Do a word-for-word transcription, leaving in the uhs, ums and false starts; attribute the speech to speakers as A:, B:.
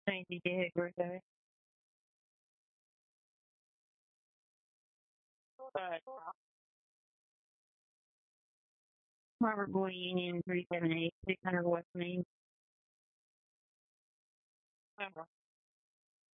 A: Thank you, Dad. Birthday. But Robert Boy Union three seven eight six hundred West Main.